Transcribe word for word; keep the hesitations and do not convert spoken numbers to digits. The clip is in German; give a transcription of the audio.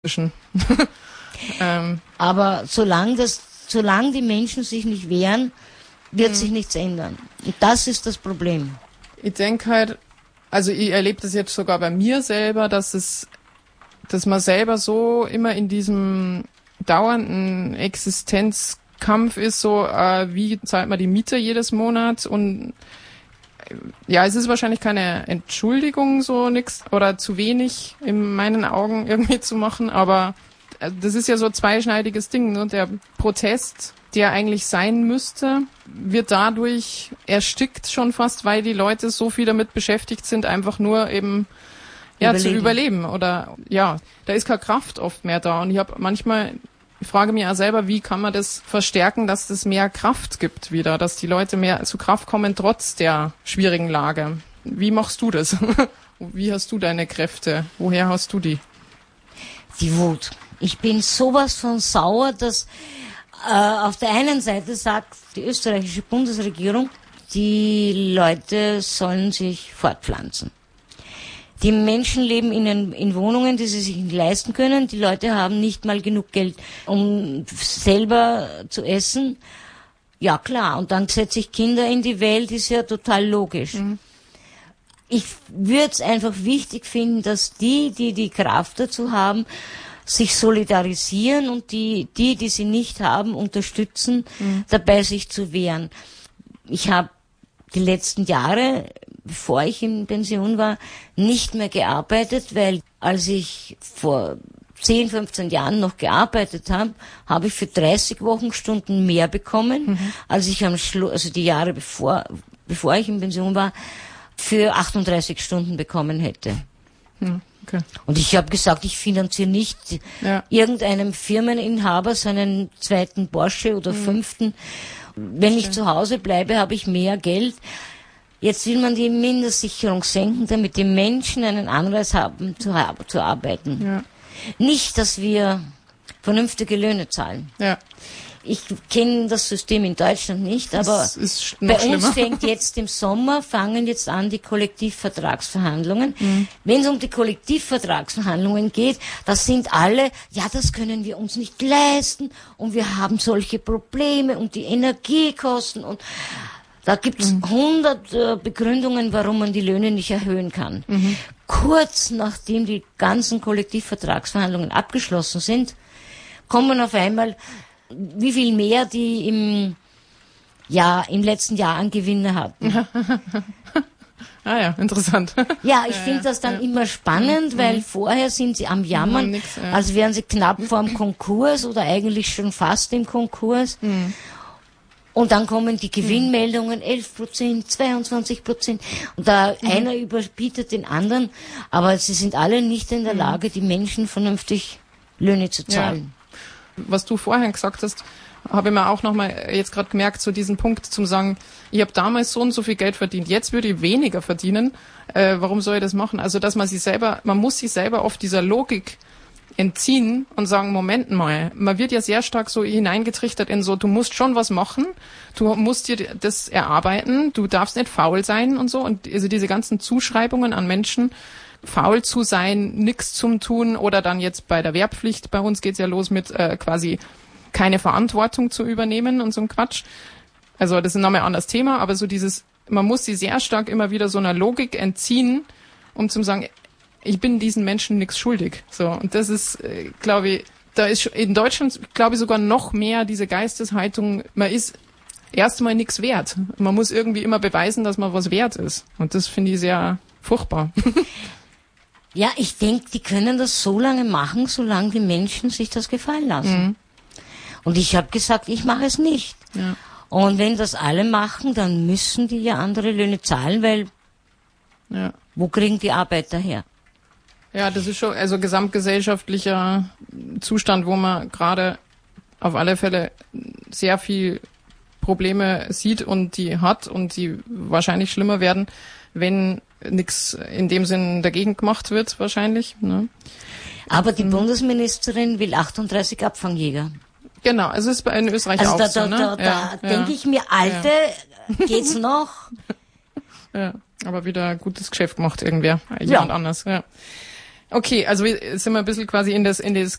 ähm. Aber solange das, solange die Menschen sich nicht wehren, wird hm. sich nichts ändern. Und das ist das Problem. Ich denke halt, also ich erlebe das jetzt sogar bei mir selber, dass es, dass man selber so immer in diesem dauernden Existenzkampf ist, so äh, wie zahlt man die Miete jedes Monat, und ja, es ist wahrscheinlich keine Entschuldigung, so nix oder zu wenig in meinen Augen irgendwie zu machen, aber das ist ja so ein zweischneidiges Ding, ne? Der Protest, der eigentlich sein müsste, wird dadurch erstickt schon fast, weil die Leute so viel damit beschäftigt sind, einfach nur eben ja überleben. zu überleben, oder ja, da ist keine Kraft oft mehr da, und ich habe manchmal Ich frage mich auch selber, wie kann man das verstärken, dass es mehr Kraft gibt wieder, dass die Leute mehr zu Kraft kommen trotz der schwierigen Lage. Wie machst du das? Wie hast du deine Kräfte? Woher hast du die? Die Wut. Ich bin sowas von sauer, dass äh, auf der einen Seite sagt die österreichische Bundesregierung, die Leute sollen sich fortpflanzen. Die Menschen leben in, in Wohnungen, die sie sich nicht leisten können. Die Leute haben nicht mal genug Geld, um selber zu essen. Ja, klar. Und dann setze ich Kinder in die Welt, ist ja total logisch. Mhm. Ich würde es einfach wichtig finden, dass die, die die Kraft dazu haben, sich solidarisieren und die, die, die sie nicht haben, unterstützen, mhm. dabei sich zu wehren. Ich habe die letzten Jahre, bevor ich in Pension war, nicht mehr gearbeitet, weil als ich vor zehn, fünfzehn Jahren noch gearbeitet habe, habe ich für dreißig Wochenstunden mehr bekommen, mhm. als ich am Schluss, also die Jahre bevor, bevor ich in Pension war, für achtunddreißig Stunden bekommen hätte. Mhm. Okay. Und ich habe gesagt, ich finanziere nicht ja. irgendeinem Firmeninhaber seinen zweiten Porsche oder mhm. fünften. Wenn ich okay. zu Hause bleibe, habe ich mehr Geld. Jetzt will man die Mindestsicherung senken, damit die Menschen einen Anreiz haben, zu, zu arbeiten. Ja. Nicht, dass wir vernünftige Löhne zahlen. Ja. Ich kenne das System in Deutschland nicht, aber das ist noch bei schlimmer. uns fängt jetzt im Sommer, fangen jetzt an die Kollektivvertragsverhandlungen. Mhm. Wenn es um die Kollektivvertragsverhandlungen geht, das sind alle, ja, das können wir uns nicht leisten und wir haben solche Probleme und die Energiekosten, und da gibt es hundert äh, Begründungen, warum man die Löhne nicht erhöhen kann. Mhm. Kurz nachdem die ganzen Kollektivvertragsverhandlungen abgeschlossen sind, kommen auf einmal, wie viel mehr die im, ja, im letzten Jahr an Gewinne hatten. Ah ja, interessant. Ja, ich ja, finde ja, das dann ja. immer spannend, mhm. weil vorher sind sie am Jammern, mhm, nix, ja. als wären sie knapp vorm Konkurs oder eigentlich schon fast im Konkurs. Mhm. Und dann kommen die Gewinnmeldungen, elf Prozent, zweiundzwanzig Prozent. Und da mhm. einer überbietet den anderen. Aber sie sind alle nicht in der Lage, die Menschen vernünftig Löhne zu zahlen. Ja. Was du vorher gesagt hast, habe ich mir auch nochmal jetzt gerade gemerkt, so diesen Punkt zum sagen, ich habe damals so und so viel Geld verdient, jetzt würde ich weniger verdienen. Äh, warum soll ich das machen? Also, dass man sich selber, man muss sich selber oft dieser Logik entziehen und sagen, Moment mal, man wird ja sehr stark so hineingetrichtert in so, du musst schon was machen, du musst dir das erarbeiten, du darfst nicht faul sein und so, und also diese ganzen Zuschreibungen an Menschen, faul zu sein, nichts zum Tun, oder dann jetzt bei der Wehrpflicht, bei uns geht's ja los mit äh, quasi keine Verantwortung zu übernehmen und so ein Quatsch. Also das ist nochmal ein anderes Thema, aber so dieses, man muss sie sehr stark immer wieder so einer Logik entziehen, um zu sagen, ich bin diesen Menschen nichts schuldig. So, und das ist, äh, glaube ich, da ist in Deutschland, glaube ich, sogar noch mehr diese Geisteshaltung, man ist erstmal nichts wert. Man muss irgendwie immer beweisen, dass man was wert ist. Und das finde ich sehr furchtbar. Ja, ich denke, die können das so lange machen, solange die Menschen sich das gefallen lassen. Mhm. Und ich habe gesagt, ich mache es nicht. Ja. Und wenn das alle machen, dann müssen die ja andere Löhne zahlen, weil ja. wo kriegen die Arbeiter her? Ja, das ist schon also gesamtgesellschaftlicher Zustand, wo man gerade auf alle Fälle sehr viel Probleme sieht und die hat und die wahrscheinlich schlimmer werden, wenn nichts in dem Sinn dagegen gemacht wird, wahrscheinlich. Ne? Aber die mhm. Bundesministerin will achtunddreißig Abfangjäger. Genau, also ist bei in Österreich also auch da, so. Da, ne? da, da ja, denke ja. ich mir, Alte, ja. geht's noch? Ja, aber wieder gutes Geschäft gemacht irgendwer, jemand ja. anders. Ja. Okay, also sind wir ein bisschen quasi in das in das